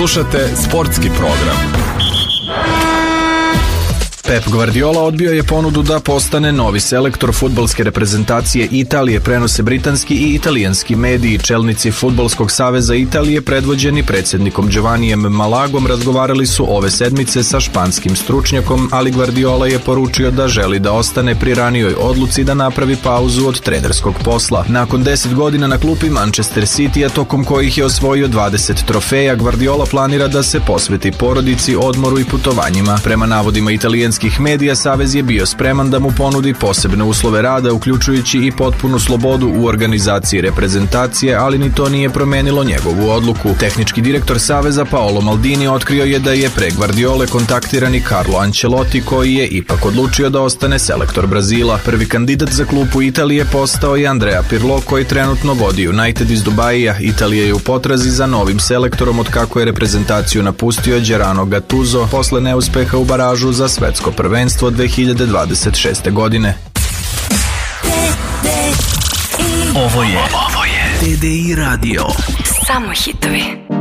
Slušate sportski program. Pep Guardiola odbio je ponudu da postane novi selektor fudbalske reprezentacije Italije, prenose britanski i italijanski mediji. Čelnici Fudbalskog saveza Italije, predvođeni predsjednikom Giovannijem Malagom, razgovarali su ove sedmice sa španskim stručnjakom, ali Guardiola je poručio da želi da ostane pri ranijoj odluci da napravi pauzu od trenerskog posla. Nakon 10 godina na klupi Manchester City-a, tokom kojih je osvojio 20 trofeja, Guardiola planira da se posveti porodici, odmoru i putovanjima. Prema navodima italijanskih medija, savez je bio spreman da mu ponudi posebne uslove rada, uključujući i potpunu slobodu u organizaciji reprezentacije, ali ni to nije promenilo njegovu odluku. Tehnički direktor saveza Paolo Maldini otkrio je da je pre Guardiole kontaktiran i Carlo Ancelotti, koji je ipak odlučio da ostane selektor Brazila. Prvi kandidat za klupu Italije postao je Andrea Pirlo, koji trenutno vodi United iz Dubaija. Italija je u potrazi za novim selektorom od kako je reprezentaciju napustio Gerano Gattuso posle neuspeha u baražu za svetsko prvenstvo 2026. godine. Ovo je TDI Radio. Samo hitovi.